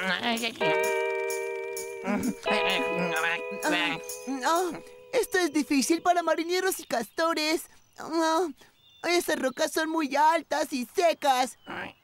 Esto es difícil para marineros y castores. Esas rocas son muy altas y secas.